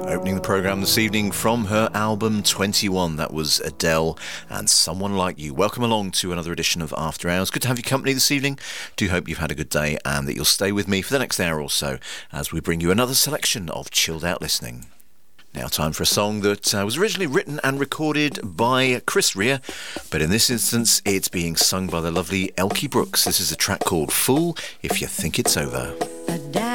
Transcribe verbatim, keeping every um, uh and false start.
Opening the programme this evening from her album twenty-one, that was Adele and Someone Like You. Welcome along to another edition of After Hours. Good to have your company this evening. Do hope you've had a good day and that you'll stay with me for the next hour or so as we bring you another selection of chilled out listening. Now time for a song that uh, was originally written and recorded by Chris Rea, but in this instance it's being sung by the lovely Elkie Brooks. This is a track called Fool If You Think It's Over.